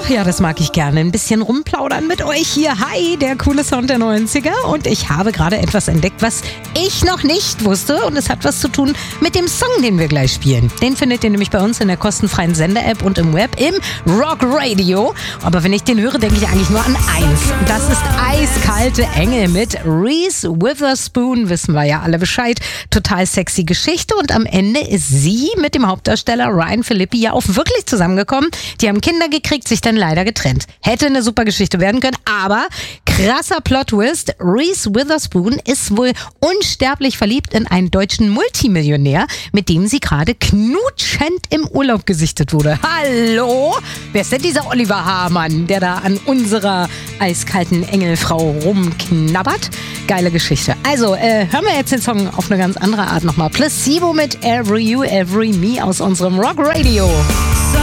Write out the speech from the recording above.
Ja, das mag ich gerne. Ein bisschen rumplaudern mit euch hier. Hi, der coole Sound der 90er. Und ich habe gerade etwas entdeckt, was ich noch nicht wusste. Und es hat was zu tun mit dem Song, den wir gleich spielen. Den findet ihr nämlich bei uns in der kostenfreien Sender-App und im Web im Rock Radio. Aber wenn ich den höre, denke ich eigentlich nur an eins. Das ist Eiskalte Engel mit Reese Witherspoon. Wissen wir ja alle Bescheid. Total sexy Geschichte. Und am Ende ist sie mit dem Hauptdarsteller Ryan Phillippe ja auch wirklich zusammengekommen. Die haben Kinder gekriegt, sich dann leider getrennt. Hätte eine super Geschichte werden können, aber krasser Plot-Twist. Reese Witherspoon ist wohl unsterblich verliebt in einen deutschen Multimillionär, mit dem sie gerade knutschend im Urlaub gesichtet wurde. Hallo? Wer ist denn dieser Oliver Hamann, der da an unserer eiskalten Engelfrau rumknabbert? Geile Geschichte. Also, hören wir jetzt den Song auf eine ganz andere Art nochmal. Placebo mit Every You, Every Me aus unserem Rock Radio.